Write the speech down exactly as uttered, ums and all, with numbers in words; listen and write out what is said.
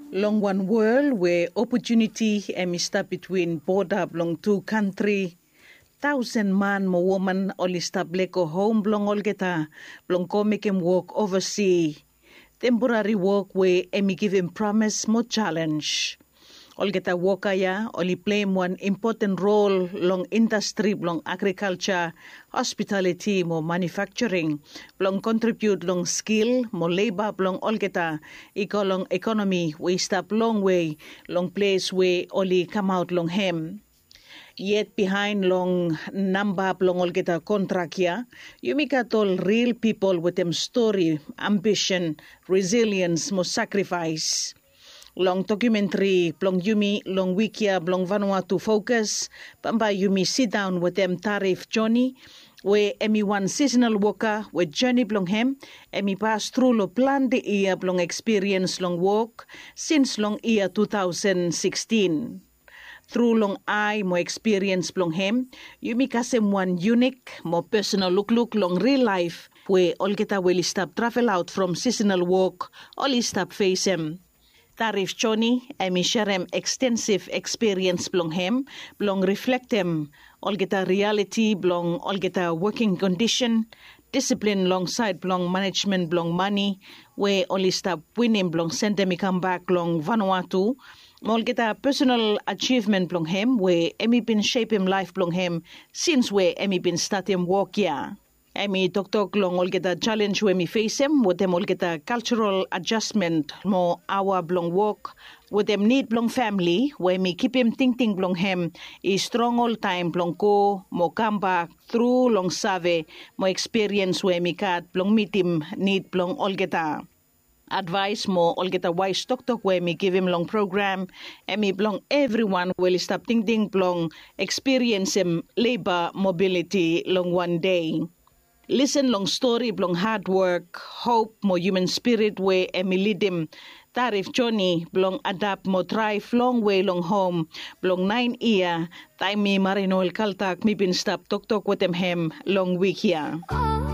Long one world where opportunity and stop between border belong two country. Thousand man mo woman only stop leko home belong all geta belong ko make him work overseas. Temporary work where emi give him promise more challenge. All geta worker ya only play one important role long industry long agriculture, hospitality mo manufacturing, long contribute long skill mo labor long all geta iko long economy we stop long way long place where only come out long hem. Yet behind long number long all geta contract ya, you make at all real people with them story, ambition, resilience mo sacrifice. Long documentary, long yumi, long wikia, long Vanuatu focus, pamba yumi sit down with them Tarif Johnny, where emi one seasonal worker, where journey blong hem, emi pass through lo plan the year blong experience long work, since long year two thousand sixteen. Through long I mo experience blong hem, yumi kasem one unique, more personal look look long real life, where all geta will stop travel out from seasonal work, all stop face him. Tarif Johnny, emi sharem extensive experience blong hem, blong reflect hem, all geta reality blong all geta working condition, discipline alongside blong management blong money, where only stop winning blong send them come back blong Vanuatu, all geta personal achievement blong hem, where emi been shape him life blong hem, since where emi been start him work ya. Emi tok-tok long all geta challenge where me face him, with them all geta cultural adjustment mo our blong work, with them need blong family, where me keep him think-think blong him, is strong all time blong ko, mo come back through long save, mo experience where me kat blong meet him need blong all geta. Advice mo all geta wise tok-tok where me give him long program, and me blong everyone will stop think-think blong experience him labor mobility long one day. Listen long story blong hard work, hope mo human spirit where emi lead him. Tarif Johnny blong adapt mo thrive long way long home, blong nine year, time mi marinol kaltak mi bin stop tok tok with him hem long week ya.